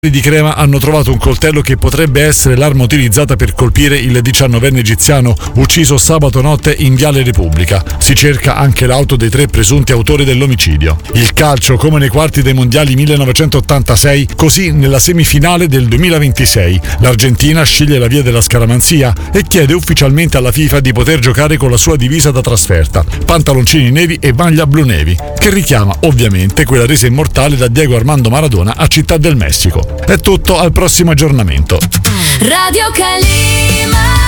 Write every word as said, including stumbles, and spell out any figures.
di Crema hanno trovato un coltello che potrebbe essere l'arma utilizzata per colpire il diciannovenne egiziano ucciso sabato notte in Viale Repubblica. Si cerca anche l'auto dei tre presunti autori dell'omicidio. Il calcio, come nei quarti dei mondiali millenovecentottantasei, così nella semifinale del duemilaventisei. L'Argentina sceglie la via della scaramanzia e chiede ufficialmente alla FIFA di poter giocare con la sua divisa da trasferta, pantaloncini neri e maglia blu navy, che richiama ovviamente quella resa immortale da Diego Armando Maradona a Città del Messico. È tutto, al prossimo aggiornamento. Radio Calima.